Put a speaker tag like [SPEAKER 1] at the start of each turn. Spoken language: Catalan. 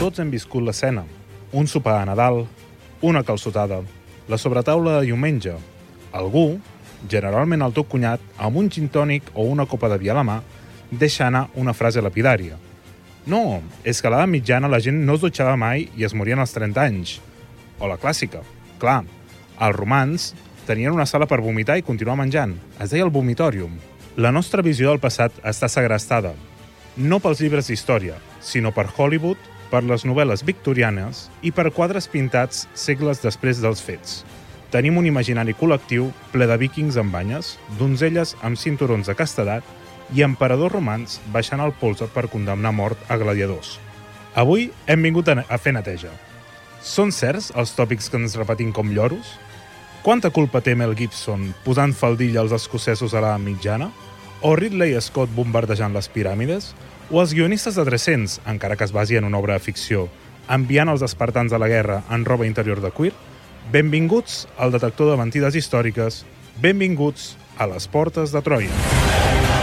[SPEAKER 1] Tots hem viscut l'escena. Un sopar a Nadal, una calçotada, la sobretaula de diumenge. Algú, generalment el teu cunyat, amb un gin tònic o una copa de vi a la mà, deixa anar una frase lapidària. No, és que a l'edat mitjana la gent no es dutxava mai i es morien als 30 anys. O la clàssica. Clar, els romans tenien una sala per vomitar i continuar menjant. Es deia el vomitorium. La nostra visió del passat està segrestada. No pels llibres d'història, sinó per Hollywood, per les novel·les victorianes i per quadres pintats segles després dels fets. Tenim un imaginari col·lectiu ple de víkings amb banyes, donzelles amb cinturons de castedat i emperadors romans baixant el polze per condemnar a mort a gladiadors. Avui hem vingut a fer neteja. Són certs els tòpics que ens repetim com lloros? Quanta culpa té Mel Gibson posant faldilla als escocesos a l'edat mitjana? O Ridley Scott bombardejant les piràmides? O els guionistes de 300, encara que es basi en una obra de ficció, enviant els espartans a la guerra en roba interior de cuir? Benvinguts al detector de mentides històriques, benvinguts a les portes de Troia.